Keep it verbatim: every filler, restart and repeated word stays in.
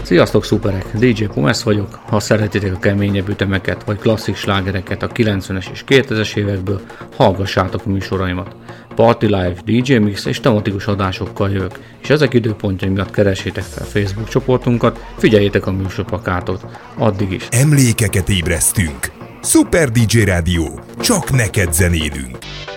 Sziasztok szuperek, dé dzsé Pumes vagyok. Ha szeretitek a keményebb ütemeket vagy klasszik slágereket a kilencvenes és kétezres évekből, hallgassátok a műsoraimat. Party Live, dé dzsé Mix és tematikus adásokkal jövök, és ezek időpontjai miatt keresétek fel Facebook csoportunkat, figyeljétek a műsorplakátot. Addig is. Emlékeket ébresztünk. Szuper dé dzsé Rádió, csak neked zenélünk.